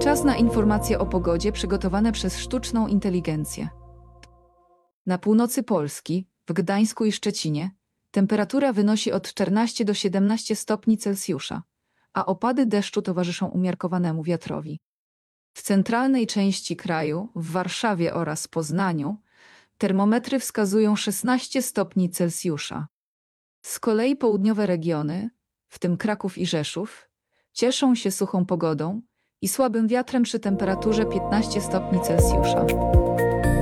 Czas na informacje o pogodzie przygotowane przez sztuczną inteligencję. Na północy Polski, w Gdańsku i Szczecinie, temperatura wynosi od 14 do 17 stopni Celsjusza, a opady deszczu towarzyszą umiarkowanemu wiatrowi. W centralnej części kraju, w Warszawie oraz Poznaniu, termometry wskazują 16 stopni Celsjusza. Z kolei południowe regiony, w tym Kraków i Rzeszów, cieszą się suchą pogodą i słabym wiatrem przy temperaturze 15 stopni Celsjusza.